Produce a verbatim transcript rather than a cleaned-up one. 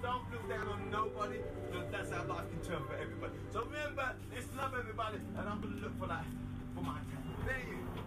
don't look down on nobody, because that's how life can turn for everybody. So remember, let's love everybody, and I'm gonna look for that for my cat. There you go.